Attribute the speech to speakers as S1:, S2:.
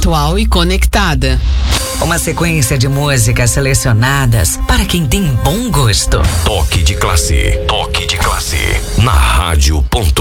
S1: atual e conectada.
S2: Uma sequência de músicas selecionadas para quem tem bom gosto.
S3: Toque de classe. Toque de classe. Na Rádio.com.